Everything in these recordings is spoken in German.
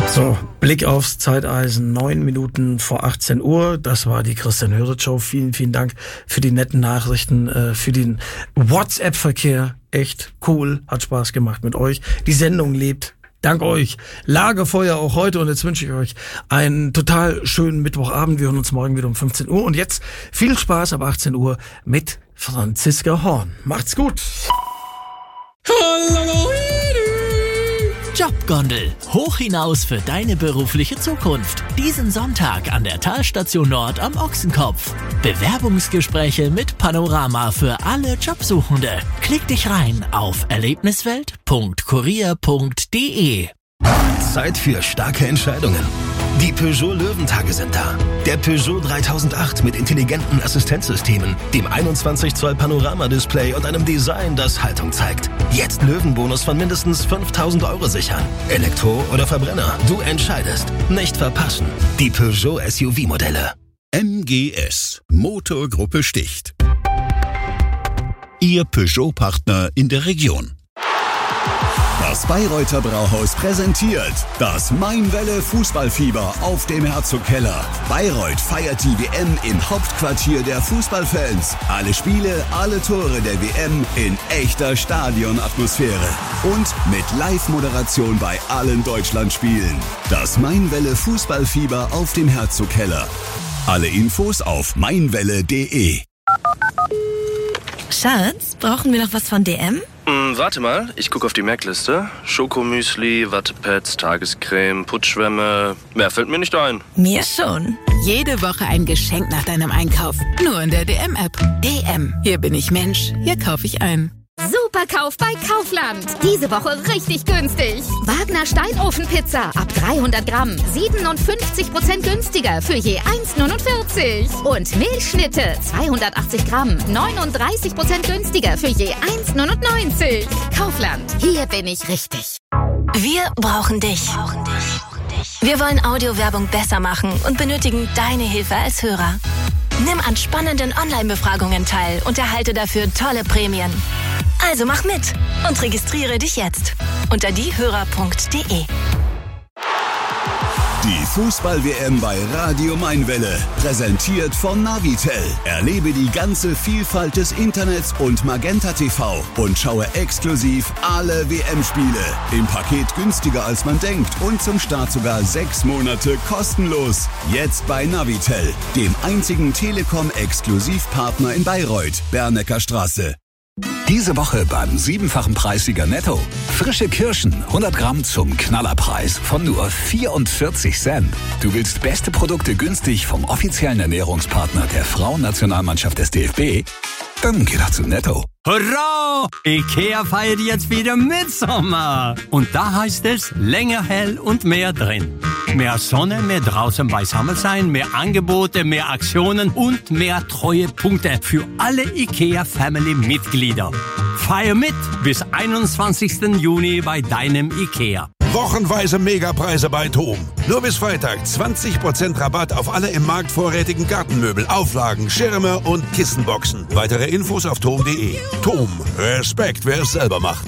So, Blick aufs Zeiteisen, 9 Minuten vor 18 Uhr. Das war die Christian Höritz Show. Vielen, vielen Dank für die netten Nachrichten, für den WhatsApp-Verkehr. Echt cool, hat Spaß gemacht mit euch. Die Sendung lebt. Dank euch. Lagerfeuer auch heute, und jetzt wünsche ich euch einen total schönen Mittwochabend. Wir hören uns morgen wieder um 15 Uhr. Und jetzt viel Spaß ab 18 Uhr mit Franziska Horn. Macht's gut. Jobgondel. Hoch hinaus für deine berufliche Zukunft. Diesen Sonntag an der Talstation Nord am Ochsenkopf. Bewerbungsgespräche mit Panorama für alle Jobsuchende. Klick dich rein auf erlebniswelt.kurier.de. Zeit für starke Entscheidungen. Die Peugeot Löwentage sind da. Der Peugeot 3008 mit intelligenten Assistenzsystemen, dem 21 Zoll Panoramadisplay und einem Design, das Haltung zeigt. Jetzt Löwenbonus von mindestens 5.000 € sichern. Elektro oder Verbrenner, du entscheidest. Nicht verpassen. Die Peugeot SUV-Modelle. MGS. Motorgruppe Sticht. Ihr Peugeot-Partner in der Region. Das Bayreuther Brauhaus präsentiert das Mainwelle Fußballfieber auf dem Herzogkeller. Bayreuth feiert die WM im Hauptquartier der Fußballfans. Alle Spiele, alle Tore der WM in echter Stadionatmosphäre. Und mit Live-Moderation bei allen Deutschlandspielen. Das Mainwelle Fußballfieber auf dem Herzogkeller. Alle Infos auf mainwelle.de. Schatz, brauchen wir noch was von DM? Warte mal, ich gucke auf die Merkliste. Schokomüsli, Wattepads, Tagescreme, Putzschwämme. Mehr fällt mir nicht ein. Mir schon. Jede Woche ein Geschenk nach deinem Einkauf. Nur in der DM-App. DM. Hier bin ich Mensch. Hier kaufe ich ein. Superkauf bei Kaufland. Diese Woche richtig günstig. Wagner Steinofenpizza ab 300 Gramm. 57% günstiger für je 1,49. Und Milchschnitte 280 Gramm. 39% günstiger für je 1,99. Kaufland. Hier bin ich richtig. Wir brauchen dich. Wir wollen Audiowerbung besser machen und benötigen deine Hilfe als Hörer. Nimm an spannenden Online-Befragungen teil und erhalte dafür tolle Prämien. Also mach mit und registriere dich jetzt unter diehörer.de. Die Fußball-WM bei Radio Mainwelle, präsentiert von Navitel. Erlebe die ganze Vielfalt des Internets und Magenta TV und schaue exklusiv alle WM-Spiele. Im Paket günstiger als man denkt und zum Start sogar 6 Monate kostenlos. Jetzt bei Navitel, dem einzigen Telekom-Exklusivpartner in Bayreuth, Bernecker Straße. Diese Woche beim 7-fachen Preissieger Netto. Frische Kirschen, 100 Gramm zum Knallerpreis von nur 44 Cent. Du willst beste Produkte günstig vom offiziellen Ernährungspartner der Frauennationalmannschaft des DFB? Dann geh doch zu Netto. Hurra! IKEA feiert jetzt wieder Mitsommer. Und da heißt es länger hell und mehr drin. Mehr Sonne, mehr draußen beisammen sein, mehr Angebote, mehr Aktionen und mehr Treuepunkte für alle IKEA-Family-Mitglieder. Feier mit bis 21. Juni bei deinem IKEA. Wochenweise Megapreise bei TOM. Nur bis Freitag 20% Rabatt auf alle im Markt vorrätigen Gartenmöbel, Auflagen, Schirme und Kissenboxen. Weitere Infos auf tom.de. TOM. Respekt, wer es selber macht.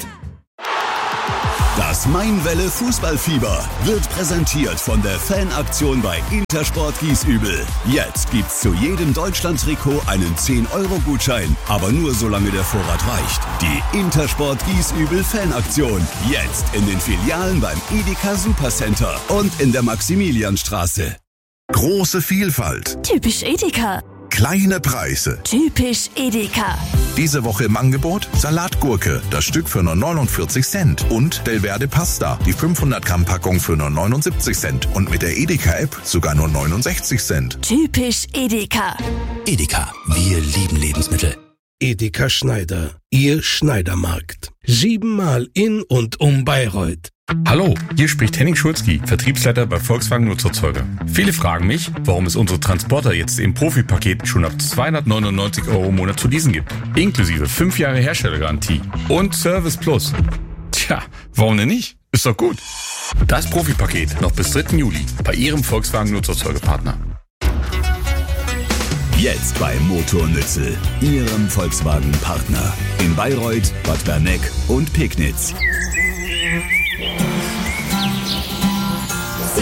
Das Mainwelle Fußballfieber wird präsentiert von der Fanaktion bei Intersport Giesübel. Jetzt gibt's zu jedem Deutschland-Trikot einen 10-Euro-Gutschein, aber nur solange der Vorrat reicht. Die Intersport Giesübel Fanaktion. Jetzt in den Filialen beim Edeka Supercenter und in der Maximilianstraße. Große Vielfalt. Typisch Edeka. Kleine Preise. Typisch Edeka. Diese Woche im Angebot Salatgurke, das Stück für nur 49 Cent. Und Delverde Pasta, die 500 Gramm Packung für nur 79 Cent. Und mit der Edeka-App sogar nur 69 Cent. Typisch Edeka. Edeka, wir lieben Lebensmittel. Edeka Schneider, Ihr Schneidermarkt. 7-mal in und um Bayreuth. Hallo, hier spricht Henning Schulzki, Vertriebsleiter bei Volkswagen Nutzerzeuger. Viele fragen mich, warum es unsere Transporter jetzt im Profipaket schon ab 299 € im Monat zu leasen gibt. Inklusive 5 Jahre Herstellergarantie und Service Plus. Tja, warum denn nicht? Ist doch gut. Das Profipaket noch bis 3. Juli bei Ihrem Volkswagen Nutzerzeugerpartner. Jetzt bei Motornützel, Ihrem Volkswagen-Partner. In Bayreuth, Bad Berneck und Pegnitz.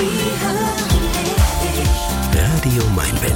Radio Mainwelle.